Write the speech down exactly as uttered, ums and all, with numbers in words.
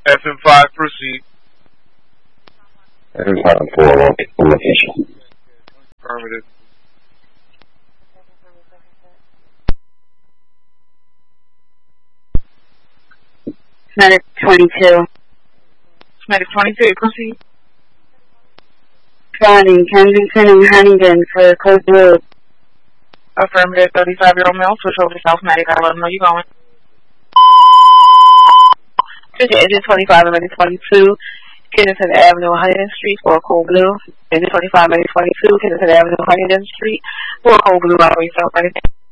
F M five, proceed. F M five four, location. Affirmative. Medic twenty-two. Medic twenty-two, proceed. Finding Kensington and Huntingdon for Code Blue. Affirmative, thirty-five-year-old male, switch over to South Medic. I'll let them know you're going. Fifty Engine twenty-five and Medic twenty-two, Kensington Avenue, Huntingdon Street for Code Blue. Engine twenty-five, Medic twenty-two, Kensington Avenue, Huntingdon Street for Code Blue, South Medic.